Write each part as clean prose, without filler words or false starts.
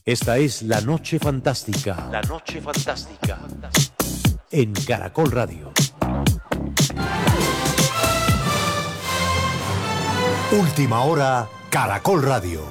Esta es La Noche Fantástica. La Noche Fantástica. En Caracol Radio. Última hora, Caracol Radio.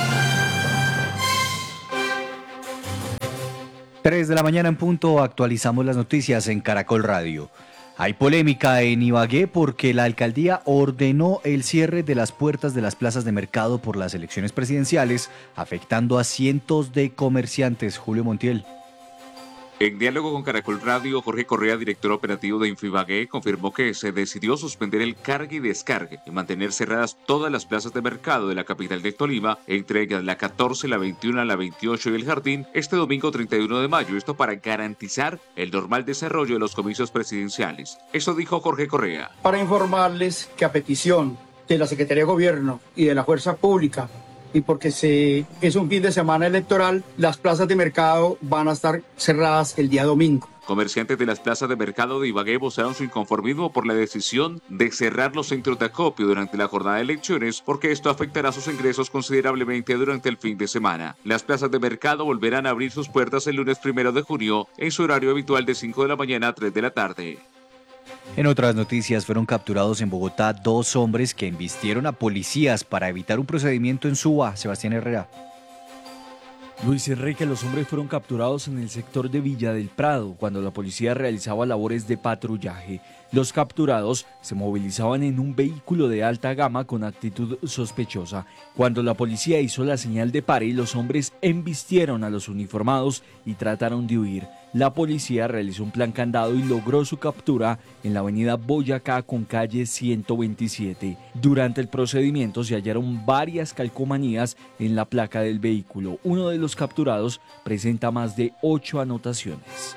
3 de la mañana en punto, actualizamos las noticias en Caracol Radio. Hay polémica en Ibagué porque la alcaldía ordenó el cierre de las puertas de las plazas de mercado por las elecciones presidenciales, afectando a cientos de comerciantes. Julio Montiel. En diálogo con Caracol Radio, Jorge Correa, director operativo de Infibagué, confirmó que se decidió suspender el cargue y descargue y mantener cerradas todas las plazas de mercado de la capital de Tolima, entre ellas la 14, la 21, la 28 y el Jardín, este domingo 31 de mayo. Esto para garantizar el normal desarrollo de los comicios presidenciales. Eso dijo Jorge Correa. Para informarles que a petición de la Secretaría de Gobierno y de la Fuerza Pública, y porque es un fin de semana electoral, las plazas de mercado van a estar cerradas el día domingo. Comerciantes de las plazas de mercado de Ibagué mostraron su inconformismo por la decisión de cerrar los centros de acopio durante la jornada de elecciones, porque esto afectará sus ingresos considerablemente durante el fin de semana. Las plazas de mercado volverán a abrir sus puertas el lunes 1 de junio en su horario habitual de 5 de la mañana a 3 de la tarde. En otras noticias, fueron capturados en Bogotá 2 hombres que embistieron a policías para evitar un procedimiento en Suba. Sebastián Herrera. Luis Enrique, los hombres fueron capturados en el sector de Villa del Prado cuando la policía realizaba labores de patrullaje. Los capturados se movilizaban en un vehículo de alta gama con actitud sospechosa. Cuando la policía hizo la señal de pare, los hombres embistieron a los uniformados y trataron de huir. La policía realizó un plan candado y logró su captura en la avenida Boyacá con calle 127. Durante el procedimiento se hallaron varias calcomanías en la placa del vehículo. Uno de los capturados presenta más de 8 anotaciones.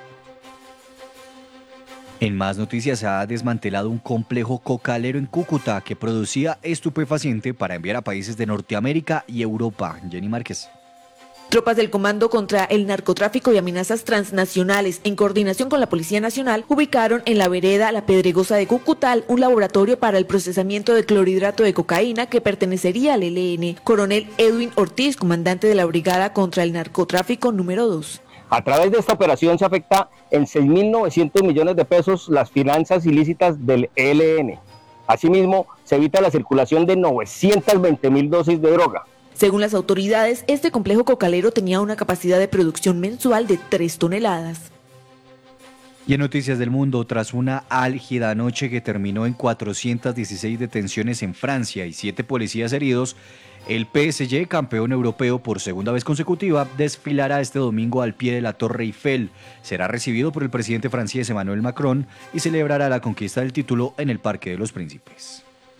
En más noticias, se ha desmantelado un complejo cocalero en Cúcuta que producía estupefaciente para enviar a países de Norteamérica y Europa. Jenny Márquez. Tropas del Comando contra el Narcotráfico y Amenazas Transnacionales, en coordinación con la Policía Nacional, ubicaron en la vereda La Pedregosa de Cúcuta un laboratorio para el procesamiento de clorhidrato de cocaína que pertenecería al ELN. Coronel Edwin Ortiz, comandante de la Brigada contra el Narcotráfico número 2. A través de esta operación se afecta en 6.900 millones de pesos las finanzas ilícitas del ELN. Asimismo, se evita la circulación de 920.000 dosis de droga. Según las autoridades, este complejo cocalero tenía una capacidad de producción mensual de 3 toneladas. Y en noticias del mundo, tras una álgida noche que terminó en 416 detenciones en Francia y 7 policías heridos, el PSG, campeón europeo por segunda vez consecutiva, desfilará este domingo al pie de la Torre Eiffel. Será recibido por el presidente francés Emmanuel Macron y celebrará la conquista del título en el Parque de los Príncipes.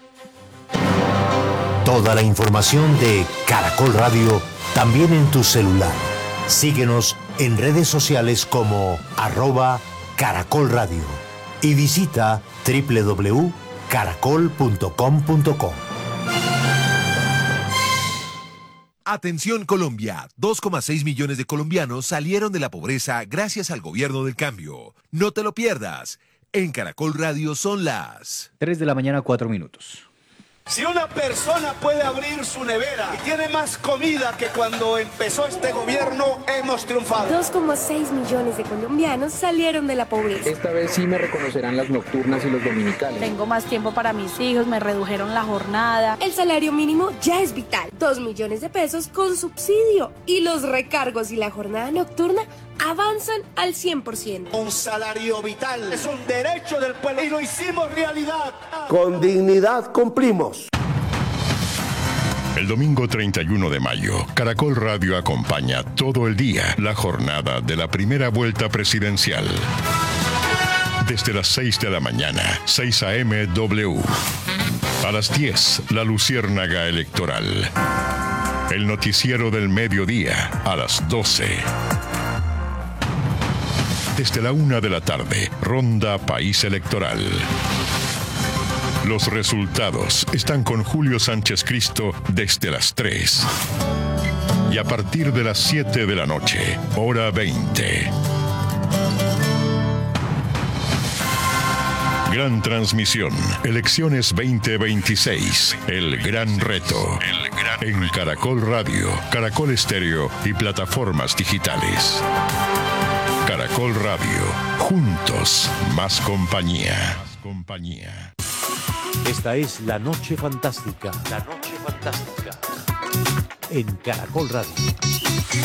Toda la información de Caracol Radio también en tu celular. Síguenos en redes sociales como @Caracol Radio y visita www.caracol.com.co. Atención Colombia, 2,6 millones de colombianos salieron de la pobreza gracias al gobierno del cambio. No te lo pierdas. En Caracol Radio son las 3 de la mañana, 4 minutos. Si una persona puede abrir su nevera y tiene más comida que cuando empezó este gobierno, hemos triunfado. 2,6 millones de colombianos salieron de la pobreza. Esta vez sí me reconocerán las nocturnas y los dominicales. Tengo más tiempo para mis hijos, me redujeron la jornada. El salario mínimo ya es vital. 2 millones de pesos con subsidio. Y los recargos y la jornada nocturna avanzan al 100%. Un salario vital es un derecho del pueblo y lo hicimos realidad. Con dignidad cumplimos. El domingo 31 de mayo, Caracol Radio acompaña todo el día la jornada de la primera vuelta presidencial. Desde las 6 de la mañana, 6 a.m. W. A las 10, la Luciérnaga Electoral. El noticiero del mediodía, a las 12. Desde la 1 de la tarde, Ronda País Electoral. Los resultados están con Julio Sánchez Cristo desde las 3. Y a partir de las 7 de la noche, hora 20. Gran transmisión. Elecciones 2026. El gran reto. En Caracol Radio, Caracol Estéreo y plataformas digitales. Caracol Radio. Juntos, más compañía. Esta es La Noche Fantástica. En Caracol Radio.